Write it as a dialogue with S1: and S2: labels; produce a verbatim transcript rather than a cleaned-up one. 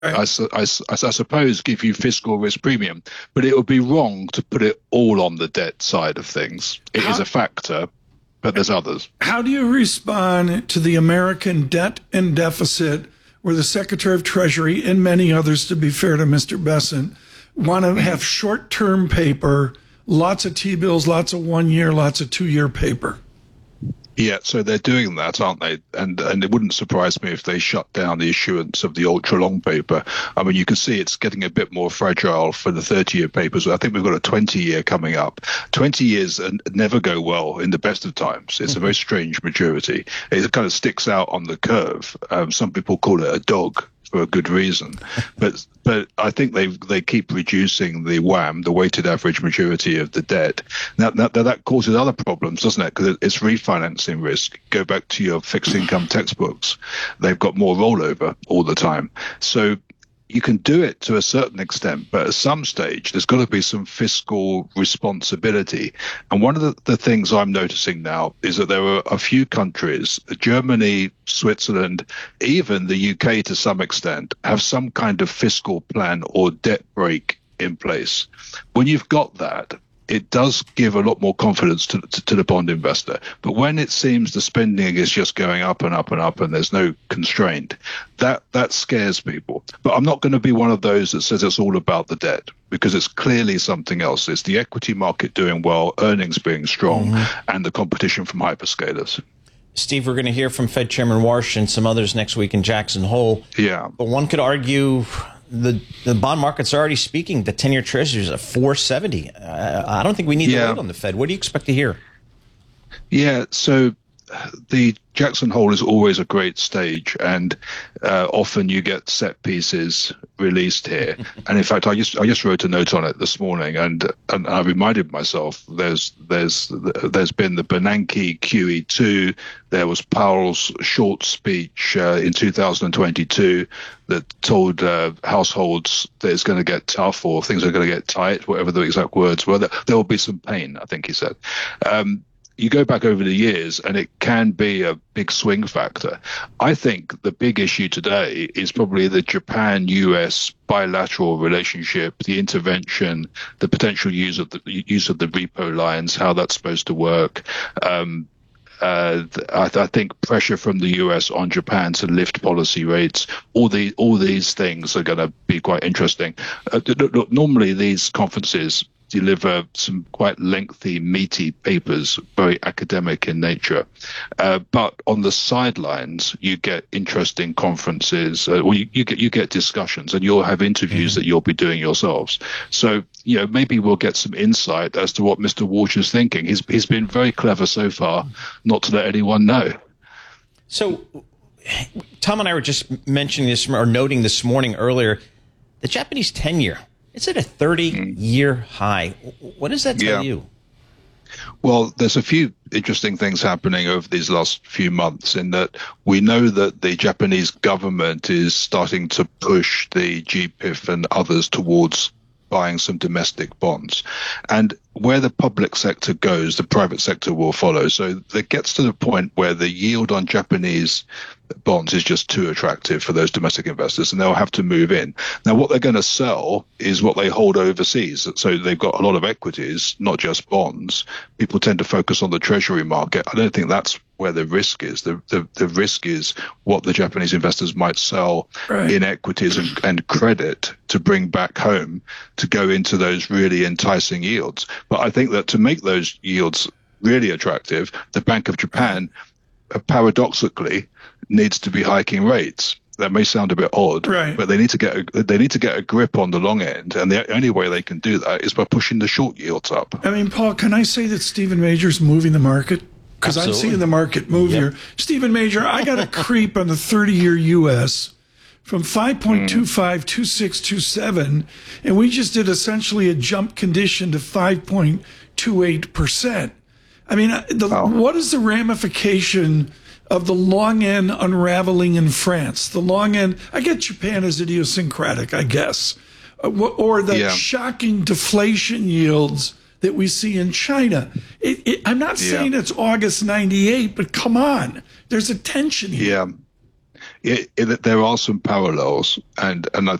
S1: I, su- I, su- I suppose, give you fiscal risk premium, but it would be wrong to put it all on the debt side of things. It
S2: How-
S1: is a factor, but there's others.
S2: How do you respond to the American debt and deficit, where the Secretary of Treasury and many others, to be fair to Mister Bessent, want to have short-term paper, lots of T-bills, lots of one-year, lots of two-year paper?
S1: Yeah, so they're doing that, aren't they? And and it wouldn't surprise me if they shut down the issuance of the ultra-long paper. I mean, you can see it's getting a bit more fragile for the thirty-year papers. I think we've got a twenty-year coming up. twenty years never go well in the best of times. It's a very strange maturity. It kind of sticks out on the curve. Um, some people call it a dog, for a good reason, but but I think they they keep reducing the W A M, the weighted average maturity of the debt. Now, now that causes other problems, doesn't it? Because it's refinancing risk. Go back to your fixed income textbooks; they've got more rollover all the time. So you can do it to a certain extent, but at some stage there's got to be some fiscal responsibility. And one of the, the things I'm noticing now is that there are a few countries, Germany, Switzerland, even the U K to some extent, have some kind of fiscal plan or debt brake in place. When you've got that, it does give a lot more confidence to, to, to the bond investor. But when it seems the spending is just going up and up and up and there's no constraint, that, that scares people. But I'm not going to be one of those that says it's all about the debt, because it's clearly something else. It's the equity market doing well, earnings being strong, mm-hmm. and the competition from hyperscalers.
S3: Steve, we're going to hear from Fed Chairman Warsh and some others next week in Jackson Hole.
S1: Yeah.
S3: But one could argue the the bond market's already speaking. The ten-year Treasury is at four seventy. Uh, I don't think we need yeah. to wait on the Fed. What do you expect to hear?
S1: Yeah, so the Jackson Hole is always a great stage, and uh, often you get set pieces released here. And in fact, I just I just wrote a note on it this morning, and and I reminded myself there's there's there's been the Bernanke Q E two, there was Powell's short speech uh, in two thousand twenty-two that told uh, households that it's going to get tough or things are going to get tight, whatever the exact words were. There, there will be some pain, I think he said. Um, You go back over the years and it can be a big swing factor. I think the big issue today is probably the Japan U S bilateral relationship, the intervention, the potential use of the use of the repo lines, how that's supposed to work. Um, Uh, I, th- I think pressure from the U S on Japan to lift policy rates, all the all these things are going to be quite interesting. Uh, look, look, normally these conferences deliver some quite lengthy, meaty papers, very academic in nature. Uh, but on the sidelines, you get interesting conferences, uh, or you, you get you get discussions, and you'll have interviews mm-hmm. that you'll be doing yourselves. So, you know, maybe we'll get some insight as to what Mister Warsh is thinking. He's he's been very clever so far, not to let anyone know.
S3: So, Tom and I were just mentioning this or noting this morning earlier, the Japanese ten-year. It's at a thirty-year high. What does that tell
S1: yeah.
S3: you?
S1: Well, there's a few interesting things happening over these last few months in that we know that the Japanese government is starting to push the G P I F and others towards buying some domestic bonds. And where the public sector goes, the private sector will follow. So it gets to the point where the yield on Japanese bonds is just too attractive for those domestic investors, and they'll have to move in. Now, what they're going to sell is what they hold overseas. So they've got a lot of equities, not just bonds. People tend to focus on the treasury market. I don't think that's where the risk is. The the, the risk is what the Japanese investors might sell right. in equities and, and credit to bring back home to go into those really enticing yields. But I think that to make those yields really attractive, the Bank of Japan uh, paradoxically needs to be hiking rates. That may sound a bit odd,
S2: right.
S1: but they need to get a, they need to get a grip on the long end, and the only way they can do that is by pushing the short yields up.
S2: I mean, Paul, can I say that Stephen Major's moving the market? Because I'm seeing the market move yep. here. Stephen Major, I got a creep on the thirty-year U S from five point two five two six two seven, and we just did essentially a jump condition to five point two eight percent. I mean, the, oh. what is the ramification of the long end unraveling in France? The long end, I get Japan is idiosyncratic, I guess, uh, or the yeah. shocking deflation yields that we see in China. It, it, I'm not saying yeah. it's August ninety-eight, but come on, there's a tension here.
S1: Yeah. it, it, there are some parallels, and and I